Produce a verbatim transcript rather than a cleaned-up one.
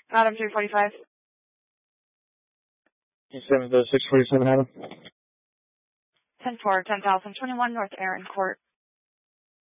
Adam three forty-five. seven six forty-seven, Adam. ten four, ten thousand twenty-one North Aaron Court.